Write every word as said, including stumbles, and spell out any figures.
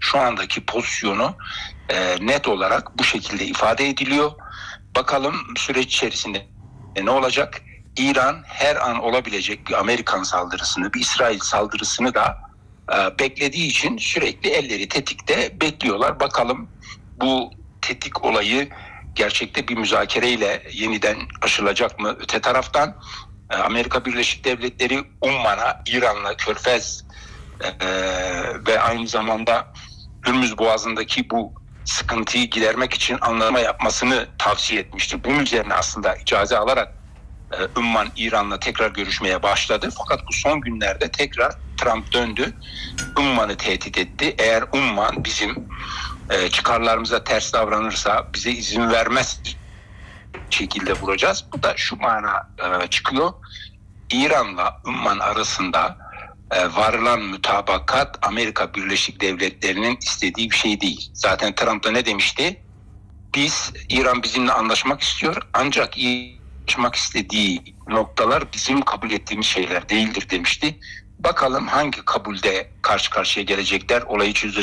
şu andaki pozisyonu e, net olarak bu şekilde ifade ediliyor. Bakalım süreç içerisinde ne olacak? İran her an olabilecek bir Amerikan saldırısını, bir İsrail saldırısını da e, beklediği için sürekli elleri tetikte bekliyorlar. Bakalım bu tetik olayı gerçekte bir müzakereyle yeniden aşılacak mı? Öte taraftan e, Amerika Birleşik Devletleri Umman'a, İran'la, Körfez e, ve aynı zamanda Hürmüz Boğazı'ndaki bu sıkıntıyı gidermek için anlaşma yapmasını tavsiye etmişti. Bunun üzerine aslında icaze alarak e, Umman İran'la tekrar görüşmeye başladı. Fakat bu son günlerde tekrar Trump döndü. Umman'ı tehdit etti. Eğer Umman bizim e, çıkarlarımıza ters davranırsa bize izin vermez şekilde vuracağız. Bu da şu mana e, çıkıyor. İran'la Umman arasında e, varılan mütabakat Amerika Birleşik Devletleri'nin istediği bir şey değil. Zaten Trump da ne demişti? Biz, İran bizimle anlaşmak istiyor ancak anlaşmak istediği noktalar bizim kabul ettiğimiz şeyler değildir demişti. Bakalım hangi kabulde karşı karşıya gelecekler, olayı çözecekler.